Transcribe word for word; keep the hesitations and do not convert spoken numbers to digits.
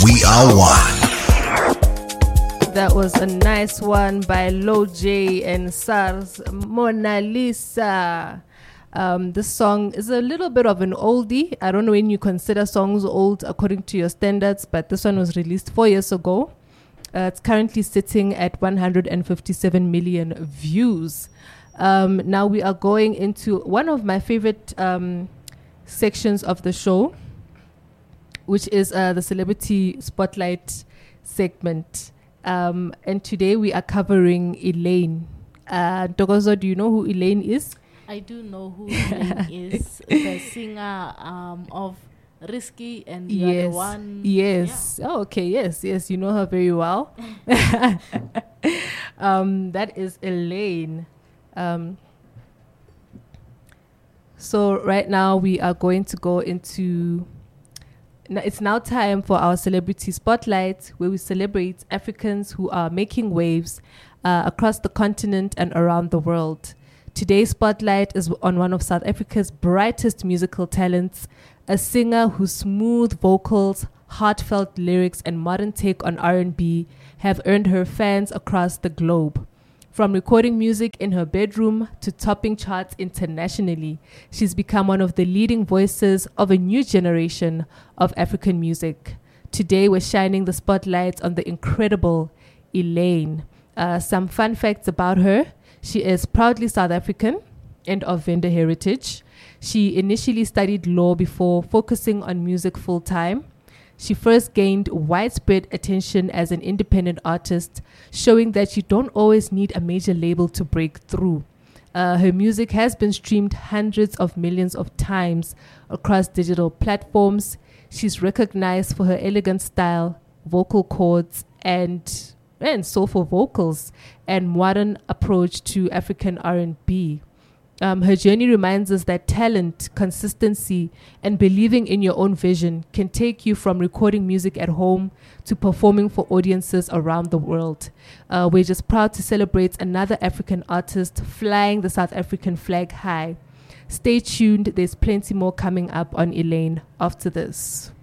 We are one. That was a nice one by Lo J and SARS, Mona Lisa. Um, this song is a little bit of an oldie. I don't know when you consider songs old according to your standards, but this one was released four years ago. Uh, it's currently sitting at one hundred fifty-seven million views. Um, now we are going into one of my favorite um, sections of the show, which is uh, the Celebrity Spotlight segment. Um, and today we are covering Elaine. Uh, Dogozo, do you know who Elaine is? I do know who Elaine is, the singer um, of Risky and the yes. other one. Yes. Yeah. Oh, okay. Yes. Yes. You know her very well. um, that is Elaine. Um, so right now we are going to go into... Now it's now time for our Celebrity Spotlight, where we celebrate Africans who are making waves uh, across the continent and around the world. Today's spotlight is on one of South Africa's brightest musical talents, a singer whose smooth vocals, heartfelt lyrics, and modern take on R and B have earned her fans across the globe. From recording music in her bedroom to topping charts internationally, she's become one of the leading voices of a new generation of African music. Today, we're shining the spotlight on the incredible Elaine. Uh, some fun facts about her. She is proudly South African and of Venda heritage. She initially studied law before focusing on music full-time. She first gained widespread attention as an independent artist, showing that you don't always need a major label to break through. Uh, her music has been streamed hundreds of millions of times across digital platforms. She's recognized for her elegant style, vocal cords, and, and soulful vocals, and modern approach to African R and B. Um, her journey reminds us that talent, consistency, and believing in your own vision can take you from recording music at home to performing for audiences around the world. Uh, we're just proud to celebrate another African artist flying the South African flag high. Stay tuned. There's plenty more coming up on Elaine after this.